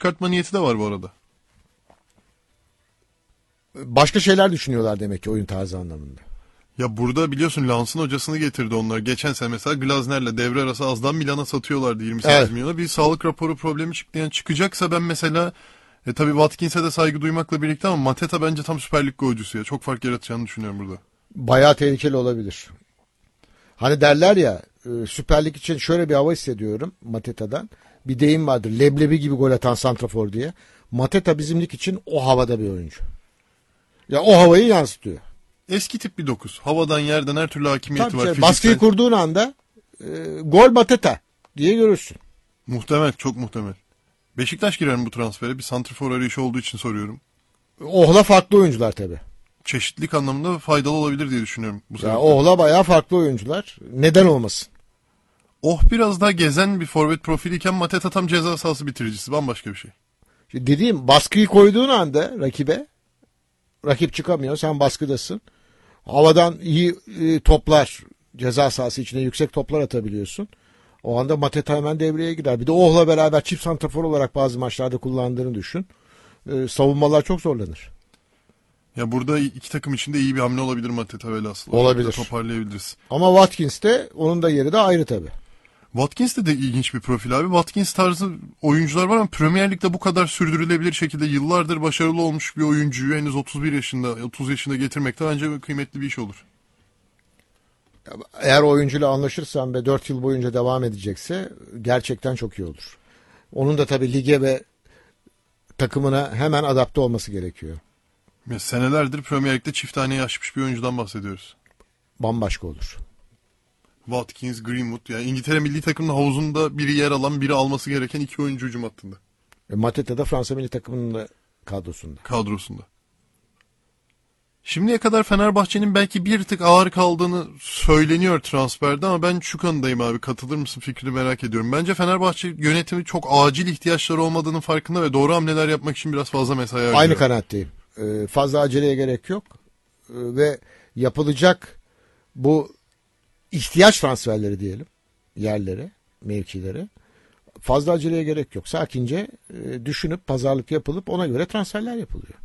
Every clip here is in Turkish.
çıkartma niyeti de var bu arada. Başka şeyler düşünüyorlar demek ki oyun tarzı anlamında. Ya burada biliyorsun Lens'ın hocasını getirdi onlar. Geçen sene mesela Glasner'le devre arası azdan Milan'a satıyorlardı 28 milyona. Bir sağlık raporu problemi çıktı. Yani çıkacaksa ben mesela tabii Watkins'e de saygı duymakla birlikte ama Mateta bence tam Süper Lig golcüsü ya. Çok fark yaratacağını düşünüyorum burada. Bayağı tehlikeli olabilir. Hani derler ya Süper Lig için şöyle bir hava hissediyorum Mateta'dan. Bir deyim vardır. Leblebi gibi gol atan santrafor diye. Mateta bizim lig için o havada bir oyuncu. Ya o havayı yansıtıyor. Eski tip bir 9. Havadan yerden her türlü hakimiyeti Tabii var. canım, baskıyı kurduğun anda gol Mateta diye görürsün. Muhtemel, çok muhtemel. Beşiktaş girer mi bu transfere? Bir santrafor arayışı olduğu için soruyorum. Ohla farklı oyuncular tabii. Çeşitlilik anlamında faydalı olabilir diye düşünüyorum bu Ya sebepten. Ohla bayağı farklı oyuncular. Neden olmasın? Biraz daha gezen bir forvet profiliyken Mateta tam ceza sahası bitiricisi. Bambaşka bir şey. İşte dediğim baskıyı koyduğun anda rakibe, rakip çıkamıyor, sen baskıdasın. Havadan iyi toplar, ceza sahası içine yüksek toplar atabiliyorsun. O anda Mateta hemen devreye girer. Bir de Ohla beraber çift santrafor olarak bazı maçlarda kullandığını düşün. Savunmalar çok zorlanır. Ya burada iki takım için de iyi bir hamle olabilir Mateta velhasıl. Olabilir. Toparlayabiliriz. Ama Watkins'te onun da yeri de ayrı tabii. Watkins'te de ilginç bir profil abi. Watkins tarzı oyuncular var ama Premier Lig'de bu kadar sürdürülebilir şekilde yıllardır başarılı olmuş bir oyuncuyu henüz 31 yaşında, 30 yaşında getirmek de bence kıymetli bir iş olur. Eğer oyuncuyla anlaşırsan ve 4 yıl boyunca devam edecekse gerçekten çok iyi olur. Onun da tabii lige ve takımına hemen adapte olması gerekiyor. Ya senelerdir Premier Lig'de çift taneyi aşmış bir oyuncudan bahsediyoruz. Bambaşka olur. Watkins, Greenwood. Yani İngiltere milli takımının havuzunda biri yer alan, biri alması gereken iki oyuncu hücum hattında. Mateta da Fransa milli takımının da Kadrosunda. Şimdiye kadar Fenerbahçe'nin belki bir tık ağır kaldığını söyleniyor transferde ama ben şu kanıdayım abi. Katılır mısın, fikrini merak ediyorum. Bence Fenerbahçe yönetimi çok acil ihtiyaçları olmadığının farkında ve doğru hamleler yapmak için biraz fazla mesai harcıyor. Aynı kanaatteyim. Fazla aceleye gerek yok. Ve yapılacak bu ihtiyaç transferleri diyelim, yerlere, mevkilere fazla aceleye gerek yok. Sakince düşünüp pazarlık yapılıp ona göre transferler yapılıyor.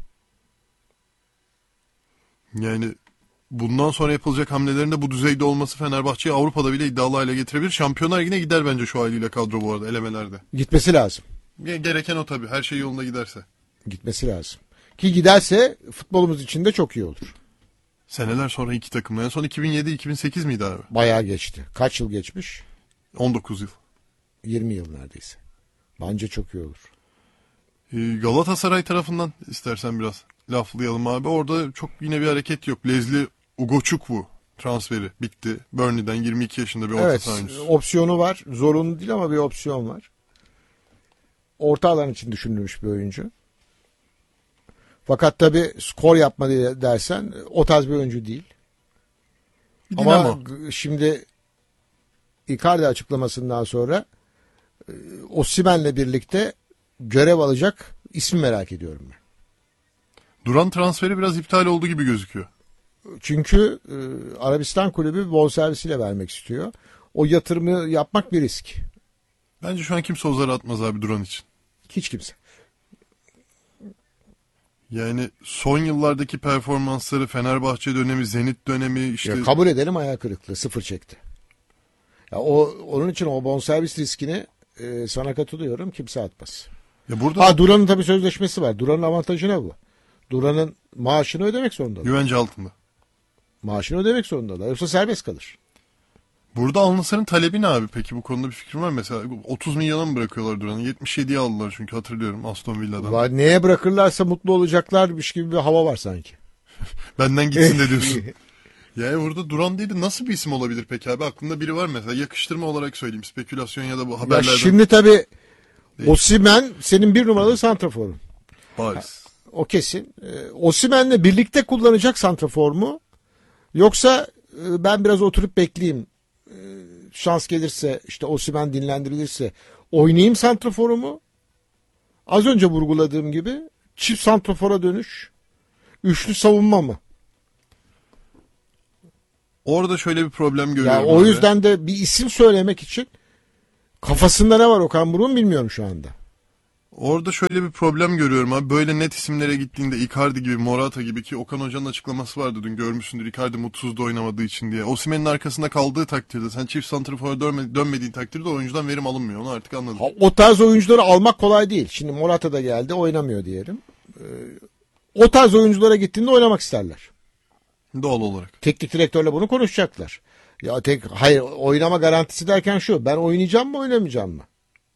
Yani bundan sonra yapılacak hamlelerin de bu düzeyde olması Fenerbahçe'yi Avrupa'da bile iddialı hale getirebilir. Şampiyonlar yine gider bence şu haliyle kadro bu arada elemelerde. Gitmesi lazım. Gereken o tabii. Her şey yolunda giderse. Gitmesi lazım. Ki giderse futbolumuz için de çok iyi olur. Seneler sonra iki takımla. En son 2007-2008 miydi abi? Bayağı geçti. Kaç yıl geçmiş? 19 yıl. 20 yıl neredeyse. Bence çok iyi olur. Galatasaray tarafından istersen biraz laflayalım abi. Orada çok yine bir hareket yok. Leslie Ugochukwu transferi bitti. Burnley'den 22 yaşında bir orta saha oyuncusu. Opsiyonu var. Zorunlu değil ama bir opsiyon var. Orta alan için düşünülmüş bir oyuncu. Fakat tabii skor yapma diye dersen o tarz bir oyuncu değil. Ama şimdi Icardi açıklamasından sonra Osimhen'le birlikte görev alacak ismi merak ediyorum ben. Duran transferi biraz iptal olduğu gibi gözüküyor. Çünkü Arabistan kulübü bonservisiyle vermek istiyor. O yatırımı yapmak bir risk. Bence şu an kimse o zarı atmaz abi Duran için. Hiç kimse. Yani son yıllardaki performansları, Fenerbahçe dönemi, Zenit dönemi işte. Ya kabul edelim, ayağı kırıklığı, sıfır çekti. Ya onun için o bonservis riskini sana katılıyorum, kimse atmaz. Ya burada Duran'ın tabii sözleşmesi var. Duran'ın avantajı ne bu? Duran'ın maaşını ödemek zorunda. Güvence altında. Maaşını ödemek zorunda. Yoksa serbest kalır. Burada Al Nassr'ın talebi ne abi? Peki bu konuda bir fikrin var mı? Mesela 30 milyona mı bırakıyorlar Duran'ı? 77'ye aldılar çünkü hatırlıyorum Aston Villa'dan. Neye bırakırlarsa mutlu olacaklarmış gibi bir hava var sanki. Benden gitsin de diyorsun. Yani burada Duran değil de nasıl bir isim olabilir peki abi? Aklında biri var mı? Mesela yakıştırma olarak söyleyeyim. Spekülasyon ya da bu haberlerden. Ya şimdi tabii Osimhen senin bir numaralı santraforun. Bariz. O kesin. Osimhen'le birlikte kullanacak santrafor mu? Yoksa ben biraz oturup bekleyeyim. Şans gelirse işte Osimhen dinlendirilirse oynayayım santraforu mu? Az önce vurguladığım gibi çift santrafora dönüş, üçlü savunma mı? Orada şöyle bir problem görüyorum. O yüzden de bir isim söylemek için kafasında ne var Okan Buruk'un bilmiyorum şu anda. Orada şöyle bir problem görüyorum abi. Böyle net isimlere gittiğinde Icardi gibi, Morata gibi, ki Okan Hoca'nın açıklaması vardı dün, görmüşsündür. Icardi mutsuzdu oynamadığı için diye. Osimhen'in arkasında kaldığı takdirde, sen çift santrafora dönmediğin takdirde oyuncudan verim alınmıyor. Onu artık anladım. O tarz oyuncuları almak kolay değil. Şimdi Morata da geldi, oynamıyor diyelim. O tarz oyunculara gittiğinde oynamak isterler. Doğal olarak. Teknik direktörle bunu konuşacaklar. Hayır, oynama garantisi derken şu: ben oynayacağım mı, oynamayacağım mı?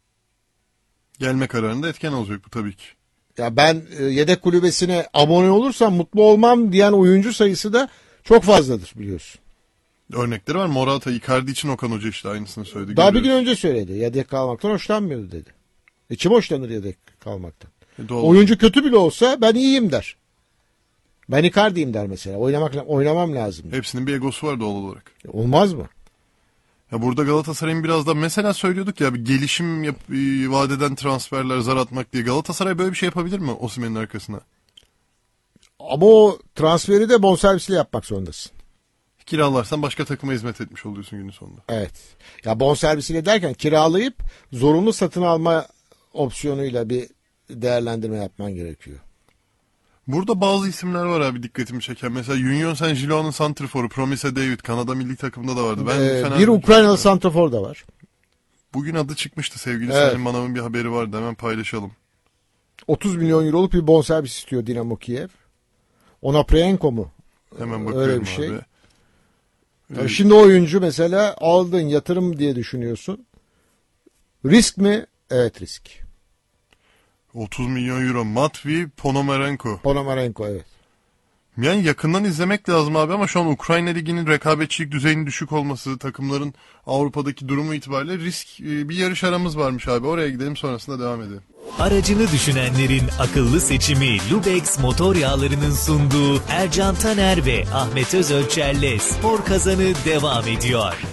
Gelme kararında etken olacak bu tabii ki. Ya ben yedek kulübesine abone olursam mutlu olmam diyen oyuncu sayısı da çok fazladır, biliyorsun. Örnekleri var. Morata, Icardi için Okan Hoca işte aynısını söyledi. Daha bir gün önce söyledi. Yedek kalmaktan hoşlanmıyordu dedi. Kim hoşlanır yedek kalmaktan? Oyuncu kötü bile olsa ben iyiyim der. Ben Icardi'yim der mesela. Oynamam lazım. Hepsinin bir egosu var doğal olarak. Olmaz mı? Ya burada Galatasaray'ın biraz da mesela söylüyorduk ya, bir gelişim vadeden transferler, zar atmak diye. Galatasaray böyle bir şey yapabilir mi Osimhen'in arkasına? Ama o transferi de bonservisle yapmak zorundasın. Kiralarsan başka takıma hizmet etmiş oluyorsun günün sonunda. Evet. Ya bonservisiyle derken kiralayıp zorunlu satın alma opsiyonuyla bir değerlendirme yapman gerekiyor. Burada bazı isimler var abi dikkatimi çeken. Mesela Union Saint-Gillois'un santrforu Promise David Kanada milli takımında da vardı. Bir Ukraynalı santrafor da var. Bugün adı çıkmıştı sevgili Salim Manav'ın bir haberi vardı, hemen paylaşalım. 30 milyon euroluk bir bonservis istiyor Dinamo Kiev. Onaprienko mu? Hemen bakıyorum öyle bir şey. abi. Yani şimdi oyuncu mesela aldın, yatırım diye düşünüyorsun. Risk mi? Evet, risk. 30 milyon euro Matvei Ponomarenko. Ponomarenko, evet. Yani yakından izlemek lazım abi, ama şu an Ukrayna Ligi'nin rekabetçilik düzeyinin düşük olması, takımların Avrupa'daki durumu itibariyle risk, bir yarış aramız varmış abi. Oraya gidelim, sonrasında devam edelim. Aracını düşünenlerin akıllı seçimi Lubex Motor Yağları'nın sunduğu Ercan Taner ve Ahmet Özölçer'le Spor Kazanı devam ediyor.